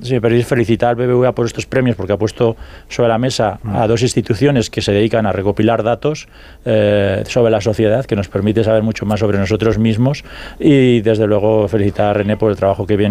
Sí, pero felicitar al BBVA por estos premios, porque ha puesto sobre la mesa a dos instituciones que se dedican a recopilar datos sobre la sociedad, que nos permite saber mucho más sobre nosotros mismos, y desde luego felicitar a René por el trabajo que viene